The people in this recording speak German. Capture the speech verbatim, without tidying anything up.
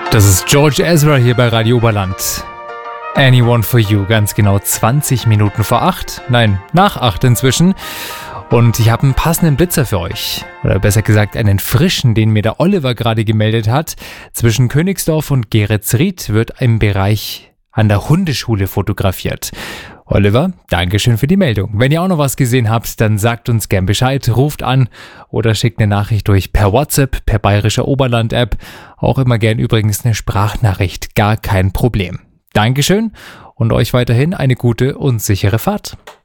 Das ist George Ezra hier bei Radio Oberland. Anyone for You, ganz genau zwanzig Minuten vor acht. Nein, nach acht inzwischen. Und ich habe einen passenden Blitzer für euch. Oder besser gesagt einen frischen, den mir der Oliver gerade gemeldet hat. Zwischen Königsdorf und Geretsried wird ein Bereich an der Hundeschule fotografiert. Oliver, Dankeschön für die Meldung. Wenn ihr auch noch was gesehen habt, dann sagt uns gern Bescheid, ruft an oder schickt eine Nachricht durch per WhatsApp, per Bayerischer Oberland-App. Auch immer gern übrigens eine Sprachnachricht, gar kein Problem. Dankeschön und euch weiterhin eine gute und sichere Fahrt.